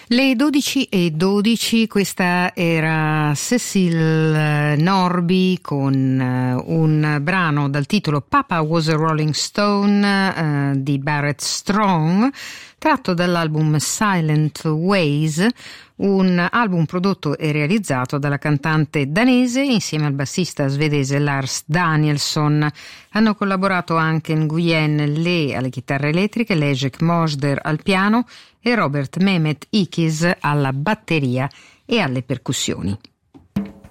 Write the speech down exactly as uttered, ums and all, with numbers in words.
Le dodici e dodici, questa era Cecil Norby con un brano dal titolo Papa Was a Rolling Stone uh, di Barrett Strong, tratto dall'album Silent Ways, un album prodotto e realizzato dalla cantante danese insieme al bassista svedese Lars Danielsson. Hanno collaborato anche Nguyen Le alle chitarre elettriche, Leszek Mosder al piano e Robert Mehmet Ikiz alla batteria e alle percussioni.